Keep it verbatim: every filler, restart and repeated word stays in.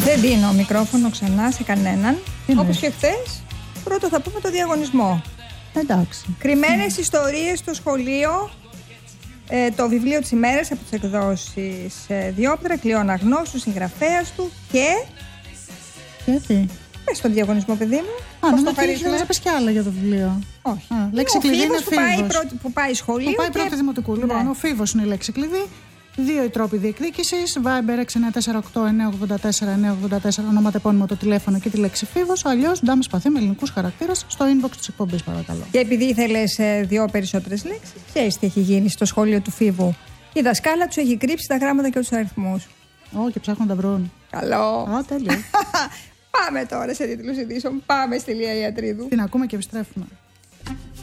Δεν δίνω μικρόφωνο ξανά σε κανέναν. Όπως και χθες, πρώτο θα πούμε το διαγωνισμό. Εντάξει. Κρυμμένες mm. ιστορίες στο σχολείο. Ε, το βιβλίο της ημέρας από τις εκδόσεις ε, Διόπτρα, Κλειών Αγνώστου, συγγραφέας του και. Γιατί? Πες στον διαγωνισμό, παιδί μου. Α, νομίζω ότι ήθελες να πεις κι άλλα για το βιβλίο. Όχι. Α, λέξη κλειδί είναι Φίβος που πάει, πρώτη, που πάει σχολείο. Που πάει και... πρώτη δημοτικού. Ναι. Λοιπόν, ο Φίβος είναι η λέξη κλειδί. Δύο οι τρόποι διεκδίκησης. Viber έξι εννιά τέσσερα οκτώ εννιά ογδόντα τέσσερα εννιά ογδόντα τέσσερα. Ονοματεπώνυμο, το τηλέφωνο και τη λέξη Φίβος. Αλλιώς ντάμ σπαθί με ελληνικούς χαρακτήρες στο inbox της εκπομπής, παρακαλώ. Και επειδή ήθελες ε, δύο περισσότερες λέξεις, ξέρεις τι έχει γίνει στο σχολείο του Φίβου. Η δασκάλα του έχει κρύψει τα γράμματα και τους αριθμούς. Ω, και ψάχνουν να τα βρουν. Καλό. Α, τέλειο. Πάμε τώρα σε τίτλους ειδήσεων. Πάμε στη Λία Ιατρίδου. Την ακούμε και επιστρέφουμε.